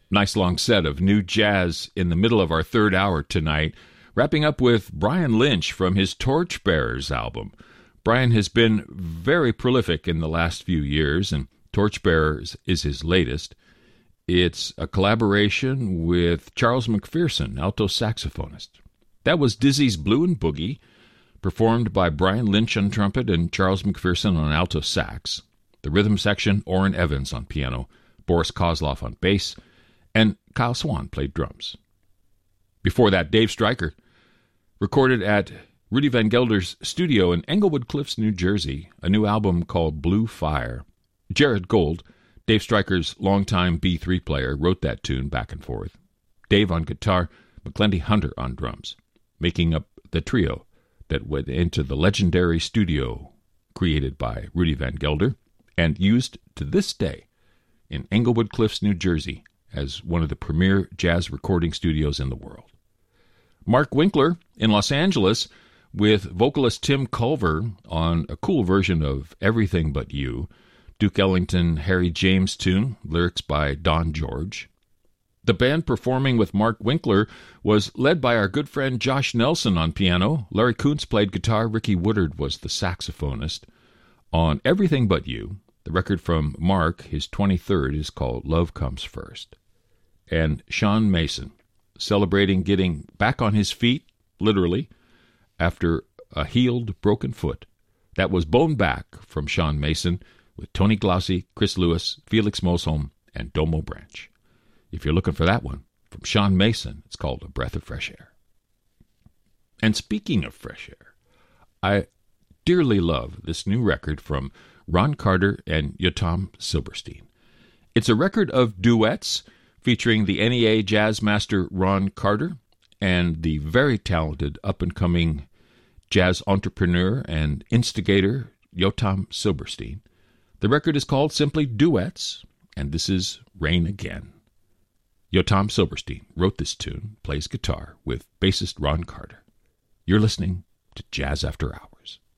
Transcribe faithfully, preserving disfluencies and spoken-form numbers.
Nice long set of new jazz in the middle of our third hour tonight, wrapping up with Brian Lynch from his Torchbearers album. Brian has been very prolific in the last few years, and Torchbearers is his latest. It's a collaboration with Charles McPherson, alto saxophonist. That was Dizzy's Blue and Boogie, performed by Brian Lynch on trumpet and Charles McPherson on alto sax. The rhythm section, Orrin Evans on piano, Boris Kozlov on bass, and Kyle Swan played drums. Before that, Dave Stryker, recorded at Rudy Van Gelder's studio in Englewood Cliffs, New Jersey, a new album called Blue Fire. Jared Gold, Dave Stryker's longtime B three player, wrote that tune back and forth. Dave on guitar, McClendy Hunter on drums, making up the trio that went into the legendary studio created by Rudy Van Gelder and used to this day in Englewood Cliffs, New Jersey, as one of the premier jazz recording studios in the world. Mark Winkler in Los Angeles with vocalist Tim Culver on a cool version of Everything But You, Duke Ellington, Harry James tune, lyrics by Don George. The band performing with Mark Winkler was led by our good friend Josh Nelson on piano. Larry Kuntz played guitar. Ricky Woodard was the saxophonist. On Everything But You, the record from Mark, his twenty-third, is called Love Comes First. And Sean Mason, celebrating getting back on his feet, literally, after a healed, broken foot. That was Bone Back from Sean Mason with Tony Glaucy, Chris Lewis, Felix Mosholm, and Domo Branch. If you're looking for that one, from Sean Mason, it's called A Breath of Fresh Air. And speaking of fresh air, I dearly love this new record from Ron Carter and Yotam Silberstein. It's a record of duets featuring the N E A jazz master Ron Carter and the very talented up-and-coming jazz entrepreneur and instigator Yotam Silberstein. The record is called simply Duets, and this is Rain Again. Yotam Silberstein wrote this tune, plays guitar with bassist Ron Carter. You're listening to Jazz After Hours.